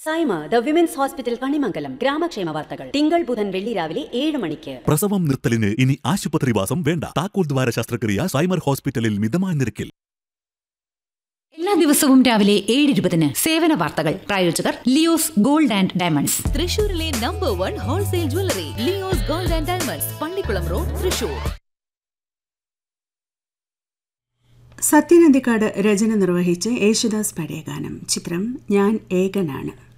Saima the women's hospital Kanimangalam ഗ്രാമക്ഷേമ വാർത്തകൾ തിങ്കൾ ബുധൻ വെള്ളി രാവിലെ 7 മണിക്ക്. പ്രസവം നിർത്തലിന് ഇനി ആശുപത്രിവാസം വേണ്ട. താക്കോൽ ദ്വാര ശസ്ത്രക്രിയ സൈമർ ഹോസ്പിറ്റലിൽ മിതമായ നിരക്കിൽ. എല്ലാ ദിവസവും രാവിലെ 7:20 സേവന വാർത്തകൾ. പ്രായോജകർ ലിയോസ് ഗോൾഡ് ആൻഡ് ഡയമണ്ട്സ്, തൃശൂരിലെ number 1 wholesale jewellery Leo's gold and diamonds, Pallikkulam road, Thrissur. Sathyan Anthikad രചന നിർവഹിച്ച് യേശുദാസ് പഴയ ഗാനം. ചിത്രം ഞാൻ ഏകനാണ്.